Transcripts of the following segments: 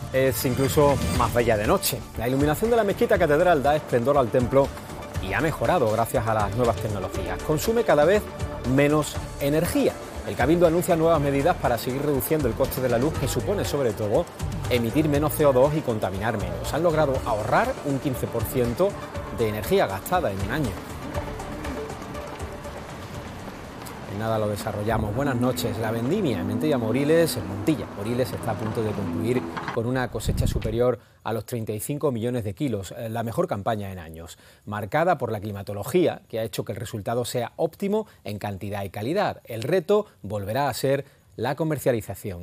es incluso más bella de noche. La iluminación de la mezquita catedral da esplendor al templo y ha mejorado gracias a las nuevas tecnologías. Consume cada vez menos energía. El Cabildo anuncia nuevas medidas para seguir reduciendo el coste de la luz, que supone sobre todo emitir menos CO2 y contaminar menos. Han logrado ahorrar un 15% de energía gastada en un año. En nada lo desarrollamos. Buenas noches. La vendimia en Montilla Moriles está a punto de concluir con una cosecha superior a los 35 millones de kilos, la mejor campaña en años, marcada por la climatología, que ha hecho que el resultado sea óptimo en cantidad y calidad. El reto volverá a ser la comercialización.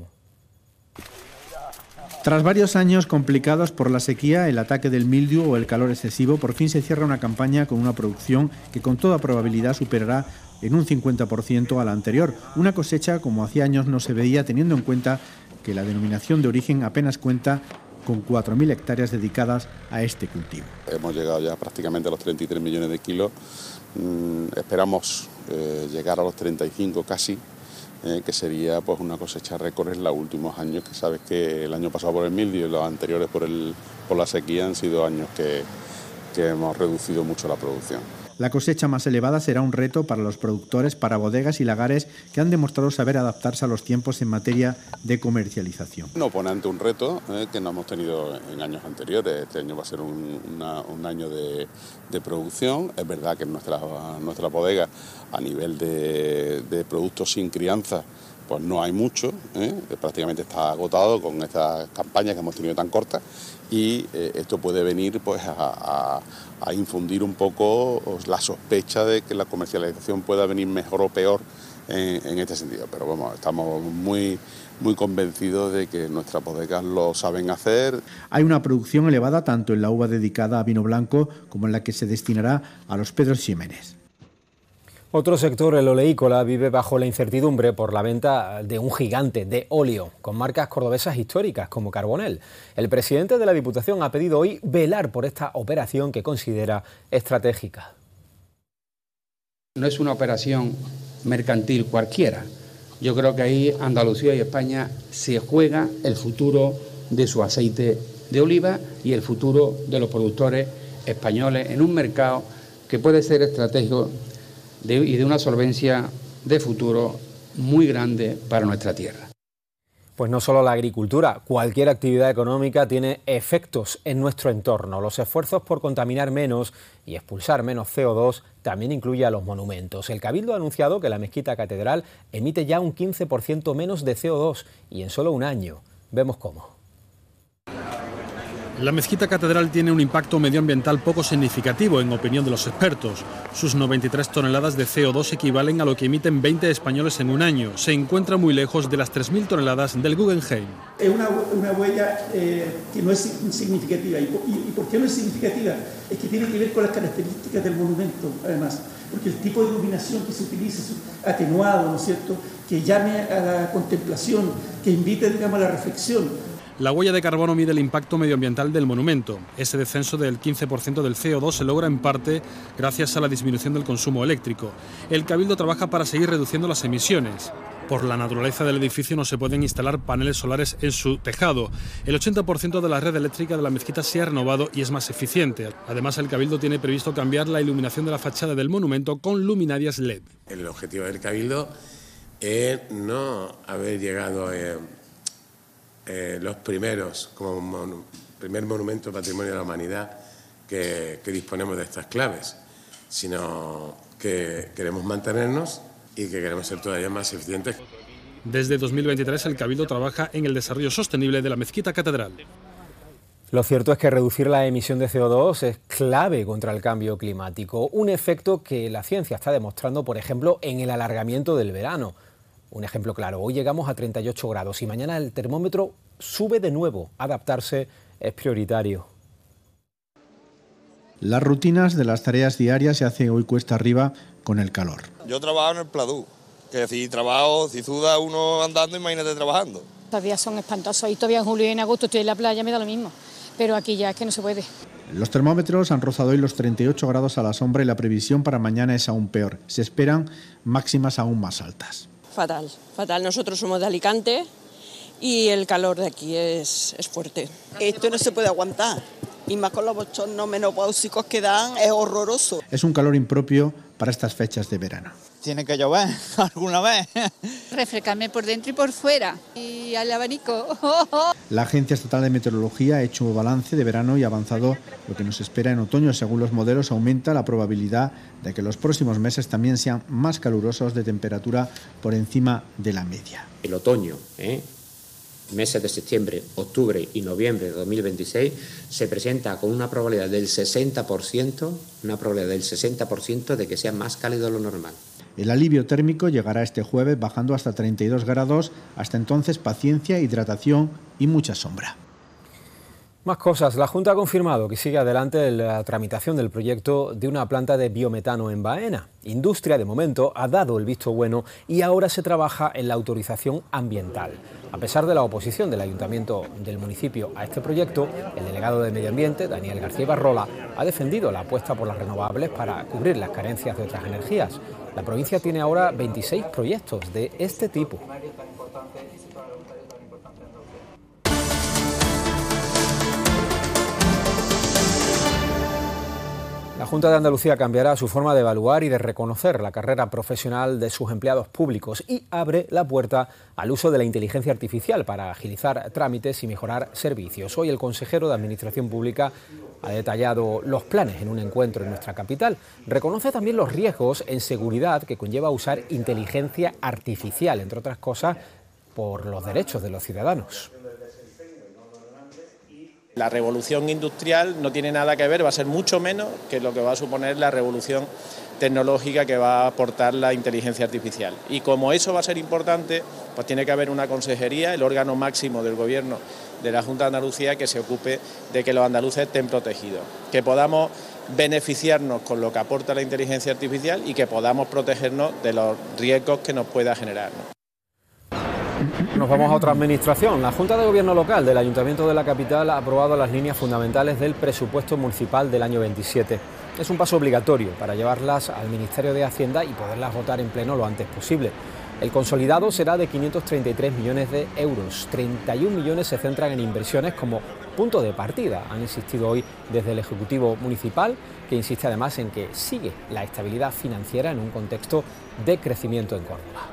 Tras varios años complicados por la sequía, el ataque del mildiu o el calor excesivo, por fin se cierra una campaña con una producción que con toda probabilidad superará en un 50% a la anterior. Una cosecha como hacía años no se veía, teniendo en cuenta que la denominación de origen apenas cuenta con 4.000 hectáreas dedicadas a este cultivo. Hemos llegado ya prácticamente a los 33 millones de kilos. Esperamos llegar a los 35 casi, que sería pues una cosecha récord en los últimos años, que sabes que el año pasado por el mildiu y los anteriores por la sequía han sido años que hemos reducido mucho la producción. La cosecha más elevada será un reto para los productores, para bodegas y lagares que han demostrado saber adaptarse a los tiempos en materia de comercialización. Nos pone ante un reto que no hemos tenido en años anteriores. Este año va a ser un año de producción. Es verdad que en nuestra bodega, a nivel de productos sin crianza, pues no hay mucho, prácticamente está agotado con estas campañas que hemos tenido tan cortas, y esto puede venir pues a infundir un poco la sospecha de que la comercialización pueda venir mejor o peor en este sentido. Pero vamos, estamos muy convencidos de que nuestras bodegas lo saben hacer. Hay una producción elevada tanto en la uva dedicada a vino blanco como en la que se destinará a los Pedros Ximénez. Otro sector, el oleícola, vive bajo la incertidumbre por la venta de un gigante de óleo con marcas cordobesas históricas como Carbonell. El presidente de la Diputación ha pedido hoy velar por esta operación que considera estratégica. No es una operación mercantil cualquiera. Yo creo que ahí Andalucía y España se juega el futuro de su aceite de oliva y el futuro de los productores españoles en un mercado que puede ser estratégico y de una solvencia de futuro muy grande para nuestra tierra. Pues no solo la agricultura, cualquier actividad económica tiene efectos en nuestro entorno. Los esfuerzos por contaminar menos y expulsar menos CO2 también incluye a los monumentos. El Cabildo ha anunciado que la mezquita catedral emite ya un 15% menos de CO2 y en solo un año. Vemos cómo. La mezquita catedral tiene un impacto medioambiental poco significativo, en opinión de los expertos. Sus 93 toneladas de CO2 equivalen a lo que emiten 20 españoles en un año. Se encuentra muy lejos de las 3.000 toneladas del Guggenheim. Es una huella que no es significativa. ¿Y por qué no es significativa? Es que tiene que ver con las características del monumento, además. Porque el tipo de iluminación que se utiliza es atenuado, ¿no es cierto?, que llame a la contemplación, que invite, digamos, a la reflexión. La huella de carbono mide el impacto medioambiental del monumento. Ese descenso del 15% del CO2 se logra en parte gracias a la disminución del consumo eléctrico. El Cabildo trabaja para seguir reduciendo las emisiones. Por la naturaleza del edificio no se pueden instalar paneles solares en su tejado. El 80% de la red eléctrica de la mezquita se ha renovado y es más eficiente. Además, el Cabildo tiene previsto cambiar la iluminación de la fachada del monumento con luminarias LED. El objetivo del Cabildo es no haber llegado los primeros, como primer monumento patrimonio de la humanidad que disponemos de estas claves, sino que queremos mantenernos y que queremos ser todavía más eficientes. Desde 2023 el Cabildo trabaja en el desarrollo sostenible de la mezquita catedral. Lo cierto es que reducir la emisión de CO2 es clave contra el cambio climático, un efecto que la ciencia está demostrando, por ejemplo, en el alargamiento del verano. Un ejemplo claro, hoy llegamos a 38 grados y mañana el termómetro sube de nuevo. Adaptarse es prioritario. Las rutinas de las tareas diarias se hacen hoy cuesta arriba con el calor. Yo trabajo en el Pladú, que si suda uno andando, imagínate trabajando. Los días son espantosos y todavía en julio y en agosto estoy en la playa, me da lo mismo, pero aquí ya es que no se puede. Los termómetros han rozado hoy los 38 grados a la sombra y la previsión para mañana es aún peor. Se esperan máximas aún más altas. Fatal, fatal. Nosotros somos de Alicante y el calor de aquí es fuerte. Esto no se puede aguantar, y más con los bochornos menopáusicos que dan, es horroroso. Es un calor impropio para estas fechas de verano. Tiene que llover alguna vez. Refrescarme por dentro y por fuera, y al abanico. La Agencia Estatal de Meteorología ha hecho un balance de verano y ha avanzado lo que nos espera en otoño. Según los modelos, aumenta la probabilidad de que los próximos meses también sean más calurosos, de temperatura por encima de la media. El otoño, meses de septiembre, octubre y noviembre de 2026, se presenta con una probabilidad del 60%, de que sea más cálido de lo normal. El alivio térmico llegará este jueves bajando hasta 32 grados. Hasta entonces, paciencia, hidratación y mucha sombra. Más cosas. La Junta ha confirmado que sigue adelante la tramitación del proyecto de una planta de biometano en Baena. Industria, de momento, ha dado el visto bueno y ahora se trabaja en la autorización ambiental. A pesar de la oposición del Ayuntamiento del municipio a este proyecto, el delegado de Medio Ambiente, Daniel García Barrola, ha defendido la apuesta por las renovables para cubrir las carencias de otras energías. La provincia tiene ahora 26 proyectos de este tipo. La Junta de Andalucía cambiará su forma de evaluar y de reconocer la carrera profesional de sus empleados públicos y abre la puerta al uso de la inteligencia artificial para agilizar trámites y mejorar servicios. Hoy el consejero de Administración Pública ha detallado los planes en un encuentro en nuestra capital. Reconoce también los riesgos en seguridad que conlleva usar inteligencia artificial, entre otras cosas, por los derechos de los ciudadanos. La revolución industrial no tiene nada que ver, va a ser mucho menos que lo que va a suponer la revolución tecnológica que va a aportar la inteligencia artificial. Y como eso va a ser importante, pues tiene que haber una consejería, el órgano máximo del Gobierno de la Junta de Andalucía, que se ocupe de que los andaluces estén protegidos, que podamos beneficiarnos con lo que aporta la inteligencia artificial y que podamos protegernos de los riesgos que nos pueda generar, ¿no? Nos vamos a otra administración. La Junta de Gobierno Local del Ayuntamiento de la capital ha aprobado las líneas fundamentales del presupuesto municipal del año 27. Es un paso obligatorio para llevarlas al Ministerio de Hacienda y poderlas votar en pleno lo antes posible. El consolidado será de 533 millones de euros. 31 millones se centran en inversiones como punto de partida. Han insistido hoy desde el Ejecutivo Municipal, que insiste además en que sigue la estabilidad financiera en un contexto de crecimiento en Córdoba.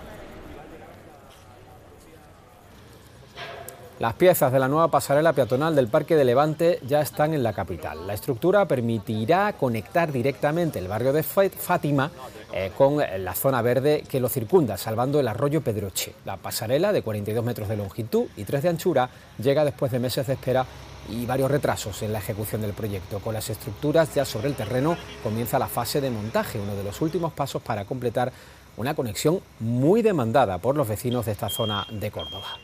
Las piezas de la nueva pasarela peatonal del Parque de Levante ya están en la capital. La estructura permitirá conectar directamente el barrio de Fátima con la zona verde que lo circunda, salvando el arroyo Pedroche. La pasarela, de 42 metros de longitud y 3 de anchura, llega después de meses de espera y varios retrasos en la ejecución del proyecto. Con las estructuras ya sobre el terreno, comienza la fase de montaje, uno de los últimos pasos para completar una conexión muy demandada por los vecinos de esta zona de Córdoba.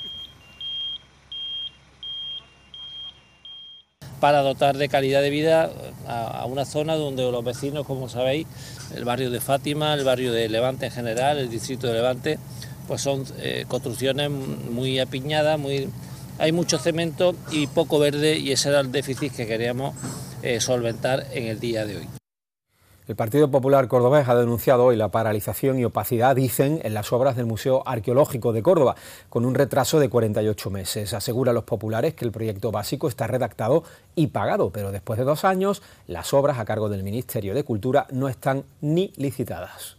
Para dotar de calidad de vida a una zona donde los vecinos, como sabéis, el barrio de Fátima, el barrio de Levante en general, el distrito de Levante, pues son construcciones muy apiñadas, hay mucho cemento y poco verde, y ese era el déficit que queríamos solventar en el día de hoy. El Partido Popular cordobés ha denunciado hoy la paralización y opacidad, dicen, en las obras del Museo Arqueológico de Córdoba, con un retraso de 48 meses. Aseguran los populares que el proyecto básico está redactado y pagado, pero después de 2 años, las obras a cargo del Ministerio de Cultura no están ni licitadas.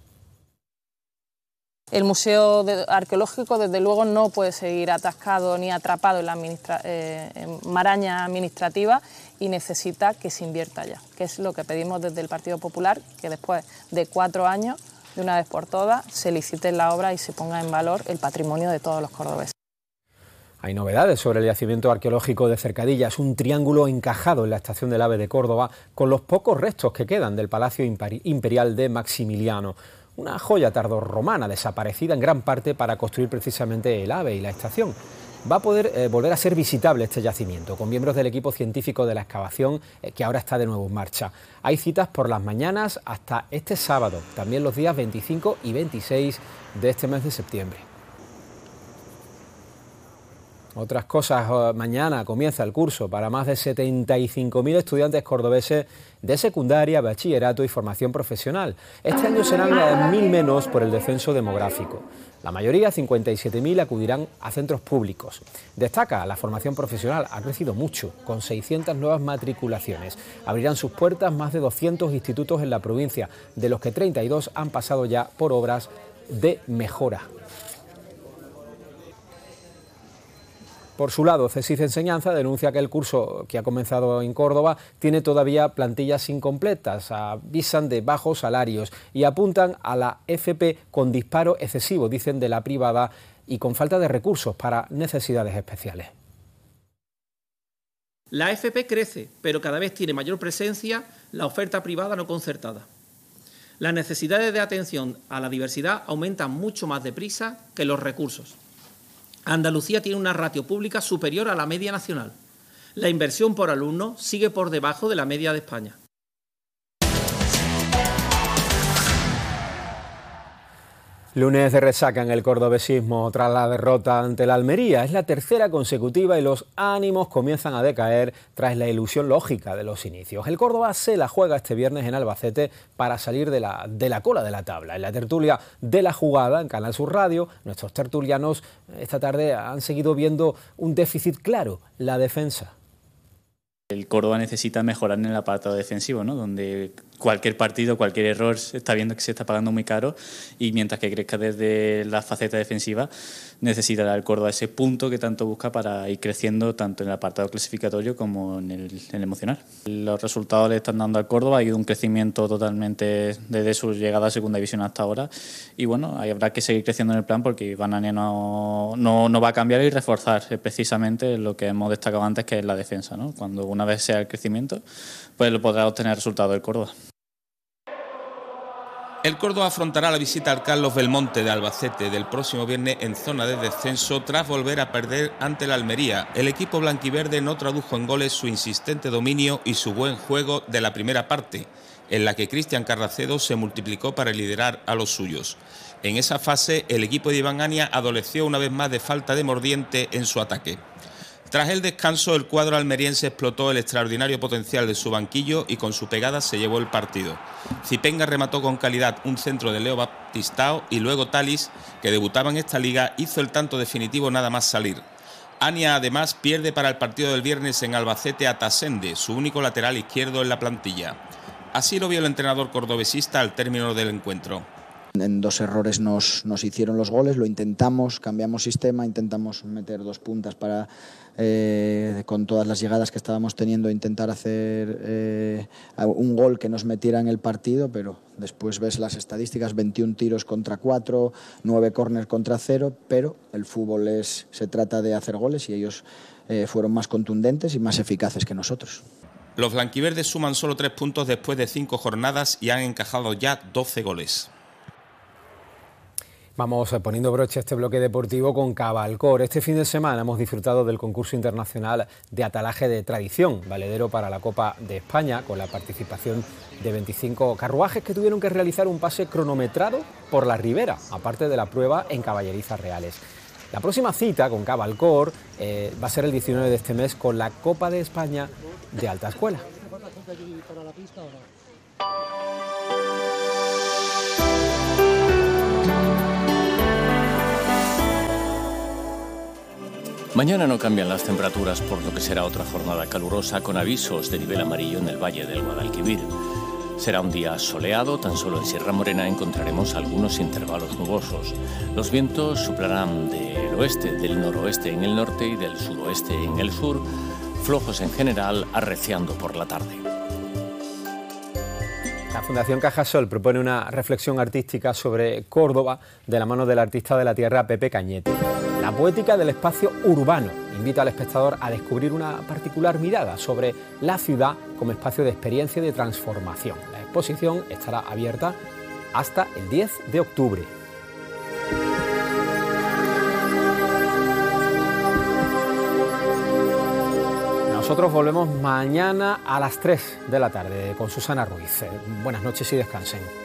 El Museo Arqueológico, desde luego, no puede seguir atascado ni atrapado en la maraña administrativa y necesita que se invierta ya, que es lo que pedimos desde el Partido Popular, que después de 4 años, de una vez por todas, se licite la obra y se ponga en valor el patrimonio de todos los cordobeses. Hay novedades sobre el yacimiento arqueológico de Cercadillas, un triángulo encajado en la estación del AVE de Córdoba, con los pocos restos que quedan del Palacio Imperial de Maximiliano. Una joya tardorromana desaparecida en gran parte para construir precisamente el AVE y la estación. Va a poder volver a ser visitable este yacimiento, con miembros del equipo científico de la excavación que ahora está de nuevo en marcha. Hay citas por las mañanas hasta este sábado, también los días 25 y 26 de este mes de septiembre. Otras cosas, mañana comienza el curso para más de 75.000 estudiantes cordobeses de secundaria, bachillerato y formación profesional. Este año serán 1.000 menos por el descenso demográfico. La mayoría, 57.000, acudirán a centros públicos. Destaca, la formación profesional ha crecido mucho, con 600 nuevas matriculaciones. Abrirán sus puertas más de 200 institutos en la provincia, de los que 32 han pasado ya por obras de mejora. Por su lado, CSIC Enseñanza denuncia que el curso que ha comenzado en Córdoba tiene todavía plantillas incompletas, avisan de bajos salarios y apuntan a la FP con disparo excesivo, dicen, de la privada y con falta de recursos para necesidades especiales. La FP crece, pero cada vez tiene mayor presencia la oferta privada no concertada. Las necesidades de atención a la diversidad aumentan mucho más deprisa que los recursos. Andalucía tiene una ratio pública superior a la media nacional. La inversión por alumno sigue por debajo de la media de España. Lunes de resaca en el cordobesismo tras la derrota ante la Almería. Es la tercera consecutiva y los ánimos comienzan a decaer tras la ilusión lógica de los inicios. El Córdoba se la juega este viernes en Albacete para salir de la cola de la tabla. En la tertulia de la jugada en Canal Sur Radio, nuestros tertulianos esta tarde han seguido viendo un déficit claro: la defensa. El Córdoba necesita mejorar en el apartado defensivo, ¿no? Donde cualquier partido, cualquier error se está viendo que se está pagando muy caro, y mientras que crezca desde la faceta defensiva necesitará el Córdoba ese punto que tanto busca para ir creciendo tanto en el apartado clasificatorio como en el emocional. Los resultados le están dando al Córdoba, ha ido un crecimiento totalmente desde su llegada a Segunda División hasta ahora, y bueno, habrá que seguir creciendo en el plan porque Iván Ania no va a cambiar y reforzar precisamente lo que hemos destacado antes, que es la defensa, ¿no? Cuando una vez sea el crecimiento, pues lo podrá obtener resultado el Córdoba. El Córdoba afrontará la visita al Carlos Belmonte de Albacete del próximo viernes en zona de descenso tras volver a perder ante la Almería. El equipo blanquiverde no tradujo en goles su insistente dominio y su buen juego de la primera parte, en la que Cristian Carracedo se multiplicó para liderar a los suyos. En esa fase, el equipo de Iván Ania adoleció una vez más de falta de mordiente en su ataque. Tras el descanso, el cuadro almeriense explotó el extraordinario potencial de su banquillo y con su pegada se llevó el partido. Zipenga remató con calidad un centro de Leo Baptistao y luego Talis, que debutaba en esta liga, hizo el tanto definitivo nada más salir. Ania además pierde para el partido del viernes en Albacete a Tasende, su único lateral izquierdo en la plantilla. Así lo vio el entrenador cordobesista al término del encuentro. En 2 errores nos hicieron los goles, lo intentamos, cambiamos sistema, intentamos meter 2 puntas para, con todas las llegadas que estábamos teniendo, intentar hacer un gol que nos metiera en el partido, pero después ves las estadísticas: 21 tiros contra 4, 9 córner contra 0, pero el fútbol se trata de hacer goles y ellos fueron más contundentes y más eficaces que nosotros. Los blanquiverdes suman solo 3 puntos después de 5 jornadas y han encajado ya 12 goles. Vamos poniendo broche a este bloque deportivo con Cabalcor. Este fin de semana hemos disfrutado del concurso internacional de atalaje de tradición, valedero para la Copa de España, con la participación de 25 carruajes que tuvieron que realizar un pase cronometrado por la ribera, aparte de la prueba en caballerizas reales. La próxima cita con Cabalcor va a ser el 19 de este mes con la Copa de España de Alta Escuela. Mañana no cambian las temperaturas, por lo que será otra jornada calurosa con avisos de nivel amarillo en el Valle del Guadalquivir. Será un día soleado, tan solo en Sierra Morena encontraremos algunos intervalos nubosos. Los vientos soplarán del oeste, del noroeste en el norte y del suroeste en el sur, flojos en general, arreciando por la tarde. La Fundación Cajasol propone una reflexión artística sobre Córdoba de la mano del artista de la tierra Pepe Cañete. La poética del espacio urbano invita al espectador a descubrir una particular mirada sobre la ciudad como espacio de experiencia y de transformación. La exposición estará abierta hasta el 10 de octubre. Nosotros volvemos mañana a las 3 de la tarde con Susana Ruiz. Buenas noches y descansen.